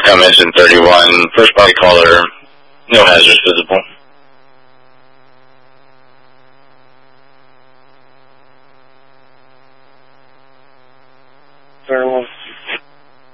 Mission 31, first body caller, no hazards visible. Very well.